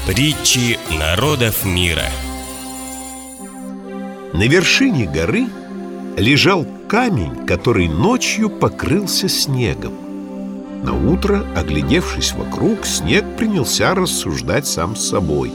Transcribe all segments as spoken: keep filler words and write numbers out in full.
Притчи народов мира. На вершине горы лежал камень, который ночью покрылся снегом. Наутро, оглядевшись вокруг, снег принялся рассуждать сам с собой.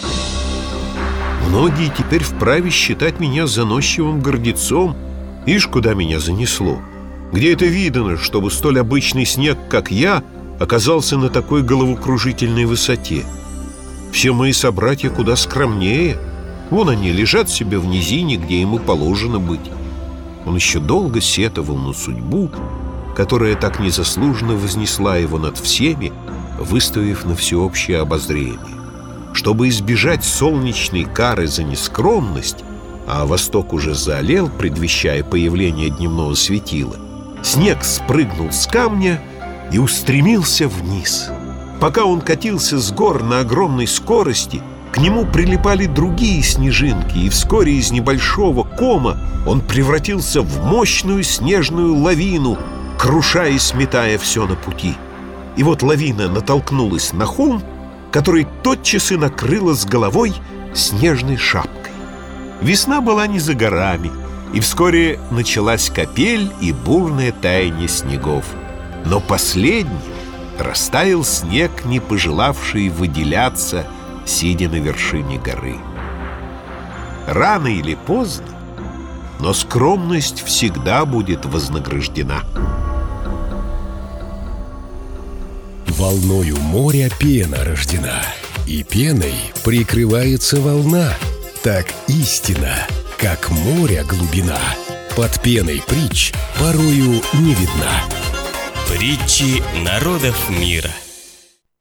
Многие теперь вправе считать меня заносчивым гордецом. Ишь, куда меня занесло! Где это видано, чтобы столь обычный снег, как я, оказался на такой головокружительной высоте? Все мои собратья куда скромнее. Вон они лежат себе в низине, где ему положено быть. Он еще долго сетовал на судьбу, которая так незаслуженно вознесла его над всеми, выставив на всеобщее обозрение. Чтобы избежать солнечной кары за нескромность, а восток уже заолел, предвещая появление дневного светила, снег спрыгнул с камня и устремился вниз. Пока он катился с гор на огромной скорости, к нему прилипали другие снежинки, и вскоре из небольшого кома он превратился в мощную снежную лавину, крушая и сметая все на пути. И вот лавина натолкнулась на холм, который тотчас и накрыла с головой снежной шапкой. Весна была не за горами, и вскоре началась капель и бурное таяние снегов. Но последним растаял снег, не пожелавший выделяться, сидя на вершине горы. Рано или поздно, но скромность всегда будет вознаграждена. Волною моря пена рождена, и пеной прикрывается волна. Так истина, как моря глубина, под пеной притч порою не видна. Притчи народов мира.